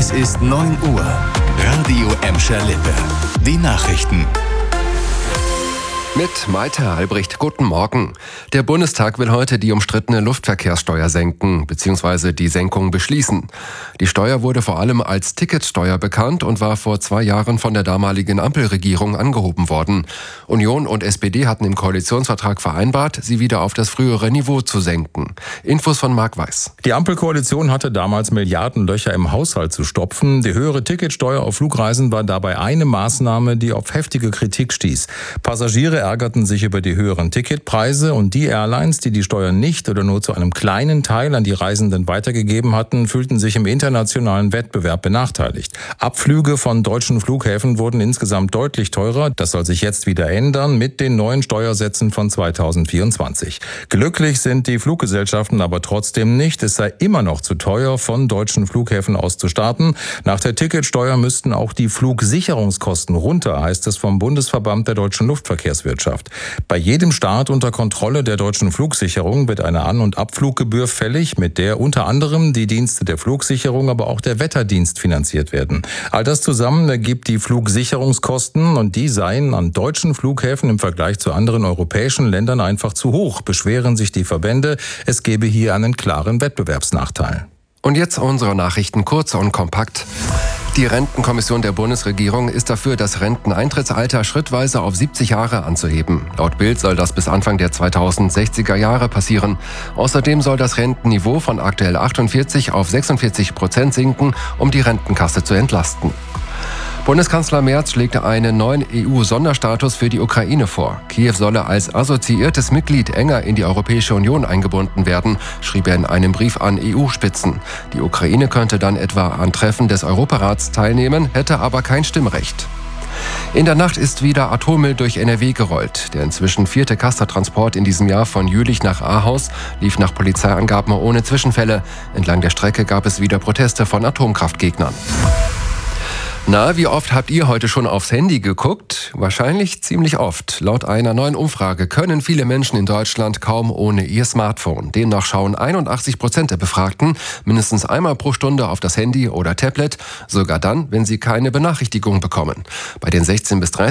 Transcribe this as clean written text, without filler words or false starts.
Es ist 9 Uhr. Radio Emscher Lippe. Die Nachrichten. Mit Maite Albrecht, guten Morgen. Der Bundestag will heute die umstrittene Luftverkehrssteuer senken bzw. die Senkung beschließen. Die Steuer wurde vor allem als Ticketsteuer bekannt und war vor 2 Jahren von der damaligen Ampelregierung angehoben worden. Union und SPD hatten im Koalitionsvertrag vereinbart, sie wieder auf das frühere Niveau zu senken. Infos von Marc Weiß. Die Ampelkoalition hatte damals Milliardenlöcher im Haushalt zu stopfen. Die höhere Ticketsteuer auf Flugreisen war dabei eine Maßnahme, die auf heftige Kritik stieß. Passagiere ärgerten sich über die höheren Ticketpreise und die Airlines, die die Steuer nicht oder nur zu einem kleinen Teil an die Reisenden weitergegeben hatten, fühlten sich im internationalen Wettbewerb benachteiligt. Abflüge von deutschen Flughäfen wurden insgesamt deutlich teurer. Das soll sich jetzt wieder ändern mit den neuen Steuersätzen von 2024. Glücklich sind die Fluggesellschaften aber trotzdem nicht. Es sei immer noch zu teuer, von deutschen Flughäfen aus zu starten. Nach der Ticketsteuer müssten auch die Flugsicherungskosten runter, heißt es vom Bundesverband der deutschen Luftverkehrswirtschaft. Bei jedem Start unter Kontrolle der deutschen Flugsicherung wird eine An- und Abfluggebühr fällig, mit der unter anderem die Dienste der Flugsicherung, aber auch der Wetterdienst finanziert werden. All das zusammen ergibt die Flugsicherungskosten und die seien an deutschen Flughäfen im Vergleich zu anderen europäischen Ländern einfach zu hoch, beschweren sich die Verbände. Es gebe hier einen klaren Wettbewerbsnachteil. Und jetzt unsere Nachrichten kurz und kompakt. Die Rentenkommission der Bundesregierung ist dafür, das Renteneintrittsalter schrittweise auf 70 Jahre anzuheben. Laut Bild soll das bis Anfang der 2060er Jahre passieren. Außerdem soll das Rentenniveau von aktuell 48 auf 46% sinken, um die Rentenkasse zu entlasten. Bundeskanzler Merz schlägt einen neuen EU-Sonderstatus für die Ukraine vor. Kiew solle als assoziiertes Mitglied enger in die Europäische Union eingebunden werden, schrieb er in einem Brief an EU-Spitzen. Die Ukraine könnte dann etwa an Treffen des Europarats teilnehmen, hätte aber kein Stimmrecht. In der Nacht ist wieder Atommüll durch NRW gerollt. Der inzwischen 4. Castor-Transport in diesem Jahr von Jülich nach Ahaus lief nach Polizeiangaben ohne Zwischenfälle. Entlang der Strecke gab es wieder Proteste von Atomkraftgegnern. Na, wie oft habt ihr heute schon aufs Handy geguckt? Wahrscheinlich ziemlich oft. Laut einer neuen Umfrage können viele Menschen in Deutschland kaum ohne ihr Smartphone. Demnach schauen 81% der Befragten mindestens einmal pro Stunde auf das Handy oder Tablet, sogar dann, wenn sie keine Benachrichtigung bekommen. Bei den 16- bis 30